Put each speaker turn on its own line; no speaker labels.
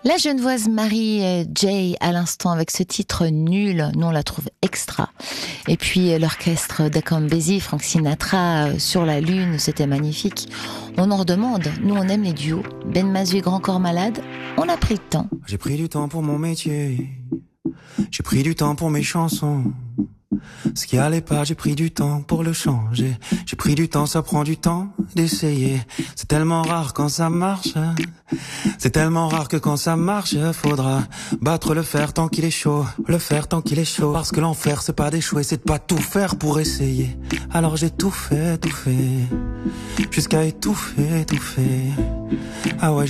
La genevoise Marie Jay à l'instant avec ce titre nul, nous on la trouve extra. Et puis l'orchestre d'Akambezi, Frank Sinatra sur la lune, c'était magnifique. On en redemande, nous on aime les duos. Ben Mazu et Grand Corps Malade, on a pris le temps.
J'ai pris du temps pour mon métier, j'ai pris du temps pour mes chansons. Ce qui allait pas, j'ai pris du temps pour le changer. J'ai pris du temps, ça prend du temps d'essayer. C'est tellement rare quand ça marche. C'est tellement rare que quand ça marche, faudra battre le fer tant qu'il est chaud. Le fer tant qu'il est chaud. Parce que l'enfer, c'est pas d'échouer, c'est de pas tout faire pour essayer. Alors j'ai tout fait. Jusqu'à étouffer. Ah ouais,